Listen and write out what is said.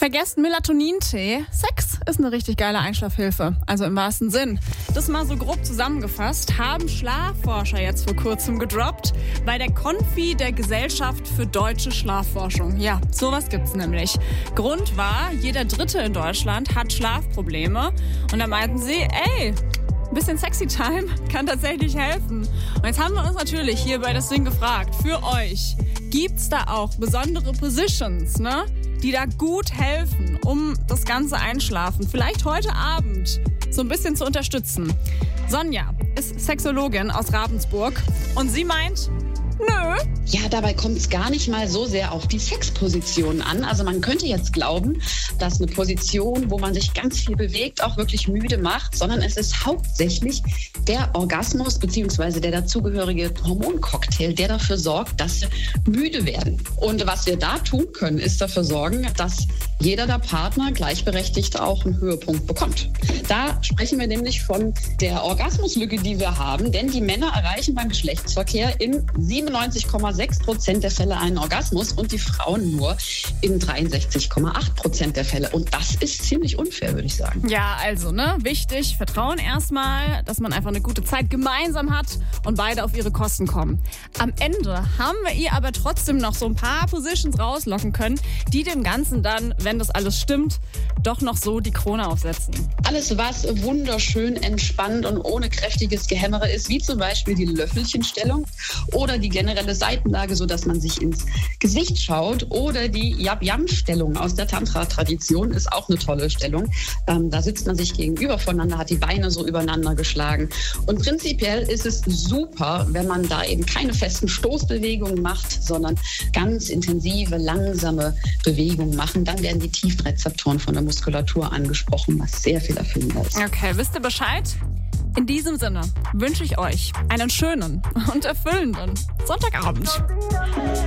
Vergesst Melatonin-Tee. Sex ist eine richtig geile Einschlafhilfe, also im wahrsten Sinn. Das mal so grob zusammengefasst, haben Schlafforscher jetzt vor kurzem gedroppt bei der Konfi der Gesellschaft für deutsche Schlafforschung. Ja, sowas gibt's nämlich. Grund war, jeder Dritte in Deutschland hat Schlafprobleme. Und da meinten sie, ein bisschen Sexy Time kann tatsächlich helfen. Und jetzt haben wir uns natürlich hier bei das Ding gefragt, für euch, gibt's da auch besondere Positions, ne, die da gut helfen, um das ganze Einschlafen vielleicht heute Abend so ein bisschen zu unterstützen? Sonja ist Sexologin aus Ravensburg und sie meint, nö. Ja, dabei kommt es gar nicht mal so sehr auf die Sexposition an. Also man könnte jetzt glauben, dass eine Position, wo man sich ganz viel bewegt, auch wirklich müde macht, sondern es ist hauptsächlich der Orgasmus bzw. der dazugehörige Hormoncocktail, der dafür sorgt, dass wir müde werden. Und was wir da tun können, ist dafür sorgen, dass jeder der Partner gleichberechtigt auch einen Höhepunkt bekommt. Da sprechen wir nämlich von der Orgasmuslücke, die wir haben, denn die Männer erreichen beim Geschlechtsverkehr in 97,6% der Fälle einen Orgasmus und die Frauen nur in 63,8% der Fälle. Und das ist ziemlich unfair, würde ich sagen. Ja, also, wichtig, Vertrauen erstmal, dass man einfach eine gute Zeit gemeinsam hat und beide auf ihre Kosten kommen. Am Ende haben wir ihr aber trotzdem noch so ein paar Positions rauslocken können, die dem Ganzen dann, wenn das alles stimmt, doch noch so die Krone aufsetzen. Alles, was wunderschön entspannt und ohne kräftiges Gehämmere ist, wie zum Beispiel die Löffelchenstellung oder die generelle Seitenlage, sodass man sich ins Gesicht schaut, oder die Yab-Yam-Stellung aus der Tantra-Tradition ist auch eine tolle Stellung. Da sitzt man sich gegenüber voneinander, hat die Beine so übereinander geschlagen. Und prinzipiell ist es super, wenn man da eben keine festen Stoßbewegungen macht, sondern ganz intensive, langsame Bewegungen machen. Dann werden die Tiefrezeptoren von der Muskulatur angesprochen, was sehr viel erfüllender ist. Okay, wisst ihr Bescheid? In diesem Sinne wünsche ich euch einen schönen und erfüllenden Sonntagabend.